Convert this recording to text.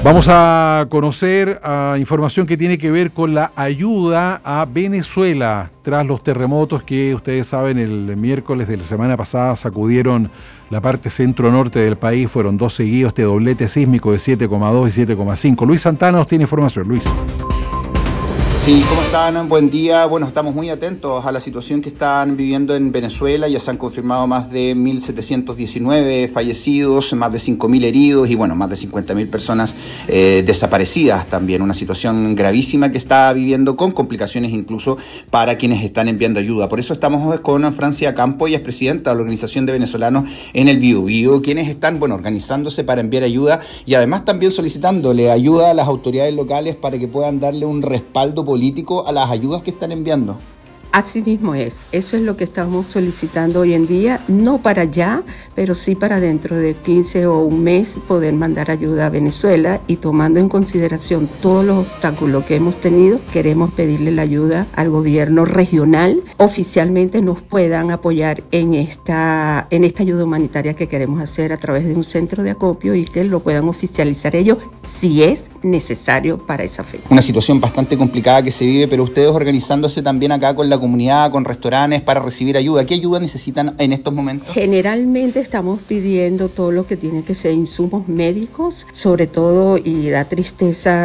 Vamos a conocer información que tiene que ver con la ayuda a Venezuela tras los terremotos que ustedes saben el miércoles de la semana pasada sacudieron la parte centro-norte del país. Fueron 2 seguidos, este doblete sísmico de 7,2 y 7,5. Luis Santana nos tiene información. Luis. Sí, ¿cómo están? Buen día. Bueno, estamos muy atentos a la situación que están viviendo en Venezuela. Ya se han confirmado más de 1.719 fallecidos, más de 5.000 heridos y bueno, más de 50.000 personas desaparecidas también. Una situación gravísima que está viviendo con complicaciones incluso para quienes están enviando ayuda. Por eso estamos con Francia Campo, ella es presidenta de la Organización de Venezolanos en el Biobío, quienes están, organizándose para enviar ayuda y además también solicitándole ayuda a las autoridades locales para que puedan darle un respaldo político a las ayudas que están enviando. Así mismo es, eso es lo que estamos solicitando hoy en día, no para ya, pero sí para dentro de 15 o un mes poder mandar ayuda a Venezuela y tomando en consideración todos los obstáculos que hemos tenido, queremos pedirle la ayuda al gobierno regional, oficialmente nos puedan apoyar en esta ayuda humanitaria que queremos hacer a través de un centro de acopio y que lo puedan oficializar ellos si es necesario para esa fecha. Una situación bastante complicada que se vive, pero ustedes organizándose también acá con la comunidad, con restaurantes para recibir ayuda. ¿Qué ayuda necesitan en estos momentos? Generalmente estamos pidiendo todo lo que tiene que ser insumos médicos, sobre todo, y da tristeza